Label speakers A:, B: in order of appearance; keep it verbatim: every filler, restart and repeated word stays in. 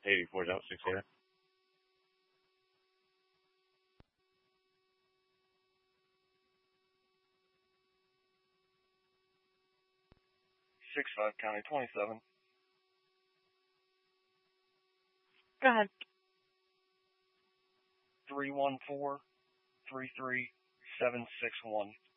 A: eighty-four out six eight.
B: Six five County twenty-seven.
C: Go ahead.
B: Three one four three three seven six one.